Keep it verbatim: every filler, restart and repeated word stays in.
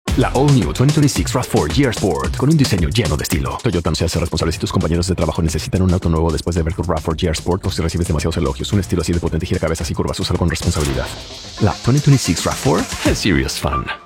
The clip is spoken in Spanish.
La All New veinte veintiséis RAV cuatro G R Sport con un diseño lleno de estilo. Toyota no se hace responsable si tus compañeros de trabajo necesitan un auto nuevo después de ver tu RAV cuatro G R Sport o si recibes demasiados elogios. Un estilo así de potente gira cabezas y curvas. Úsalo con responsabilidad. La veinte veintiséis RAV cuatro es serious fun.